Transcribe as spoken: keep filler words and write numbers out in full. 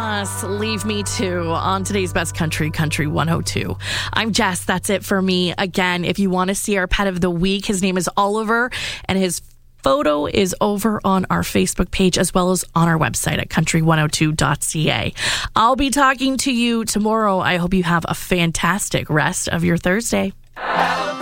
Us, Leave Me Too on today's Best Country, Country one oh two. I'm Jess. That's it for me. Again, if you want to see our pet of the week, his name is Oliver, and his photo is over on our Facebook page as well as on our website at country one oh two dot c a. I'll be talking to you tomorrow. I hope you have a fantastic rest of your Thursday.